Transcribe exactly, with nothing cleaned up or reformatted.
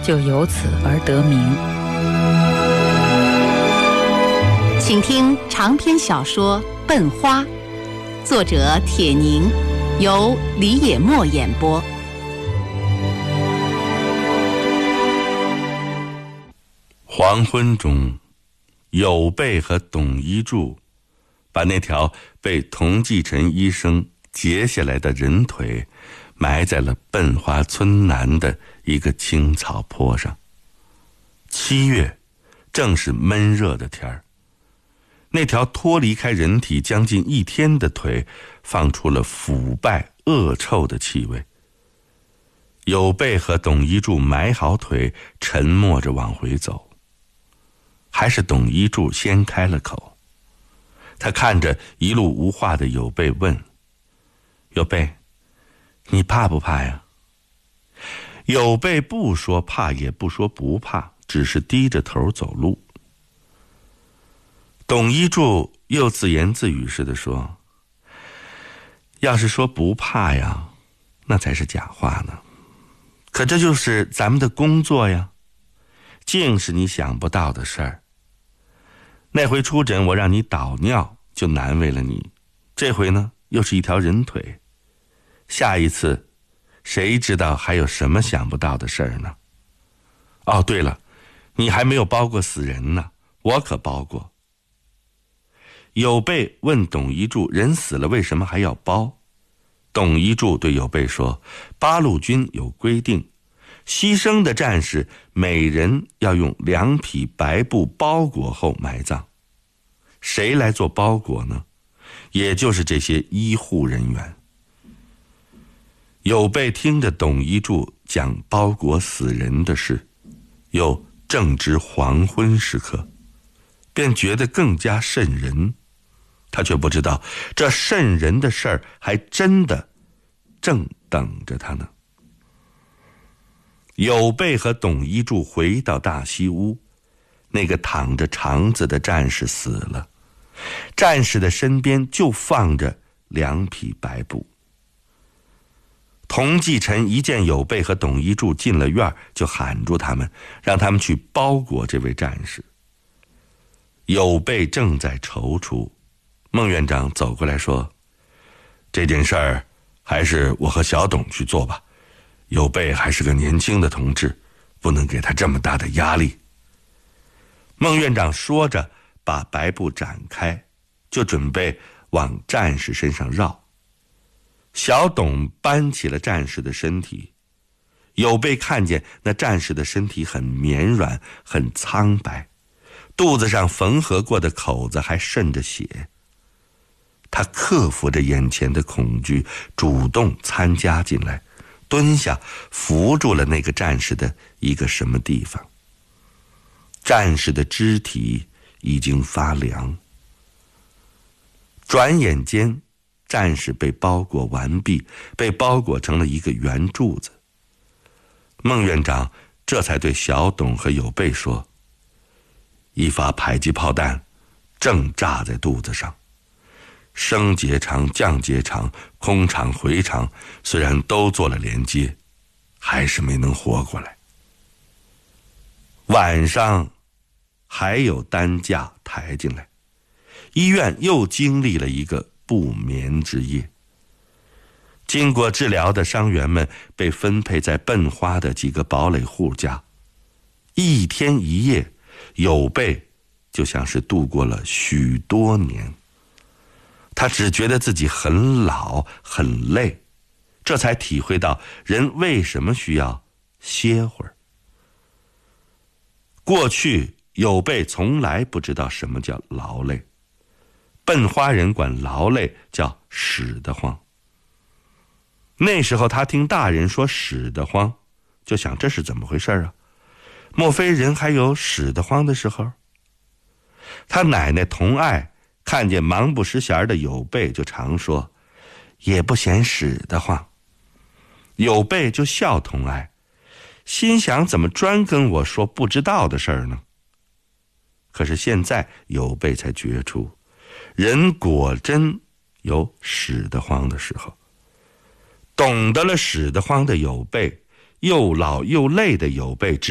就由此而得名。 请听长篇小说《笨花》，作者铁凝，由李野墨演播。 黄昏中，有备和董一柱把那条被童继臣医生截下来的人腿埋在了笨花村南的一个青草坡上。七月正是闷热的天儿，那条脱离开人体将近一天的腿放出了腐败恶臭的气味。有备和董一柱埋好腿，沉默着往回走。还是董一柱先开了口，他看着一路无话的有备问：有备，你怕不怕呀？有备不说怕也不说不怕，只是低着头走路。董一柱又自言自语似的说：要是说不怕呀，那才是假话呢。可这就是咱们的工作呀，竟是你想不到的事儿。那回出诊我让你倒尿，就难为了你，这回呢又是一条人腿，下一次谁知道还有什么想不到的事儿呢？哦，对了，你还没有包过死人呢，我可包过。有备问董一柱，人死了为什么还要包？董一柱对有备说，八路军有规定，牺牲的战士每人要用两匹白布包裹后埋葬。谁来做包裹呢？也就是这些医护人员。有备听着董一柱讲包裹死人的事，又正值黄昏时刻，便觉得更加瘆人。他却不知道这瘆人的事儿还真的正等着他呢。有备和董一柱回到大西屋，那个躺着肠子的战士死了，战士的身边就放着两匹白布。童继臣一见有备和董一柱进了院，就喊住他们，让他们去包裹这位战士。有备正在踌躇，孟院长走过来说：这件事儿还是我和小董去做吧，有备还是个年轻的同志，不能给他这么大的压力。孟院长说着把白布展开，就准备往战士身上绕。小董搬起了战士的身体，有备看见那战士的身体很绵软，很苍白，肚子上缝合过的口子还渗着血。他克服着眼前的恐惧，主动参加进来，蹲下扶住了那个战士的一个什么地方。战士的肢体已经发凉。转眼间，战士被包裹完毕，被包裹成了一个圆柱子。孟院长这才对小董和有备说：一发迫击炮弹正炸在肚子上，升结肠、降结肠、空肠、回肠虽然都做了连接，还是没能活过来。晚上还有担架抬进来，医院又经历了一个不眠之夜。经过治疗的伤员们被分配在笨花的几个堡垒户家，一天一夜，有备就像是度过了许多年。他只觉得自己很老很累，这才体会到人为什么需要歇会儿。过去有备从来不知道什么叫劳累，笨花人管劳累叫使得慌。那时候他听大人说使得慌，就想这是怎么回事啊？莫非人还有使得慌的时候？他奶奶童爱看见忙不识弦的有备，就常说也不嫌使得慌。有备就笑童爱，心想怎么专跟我说不知道的事儿呢？可是现在有备才觉出，人果真有使得慌的时候。懂得了使得慌的有备，又老又累的有备，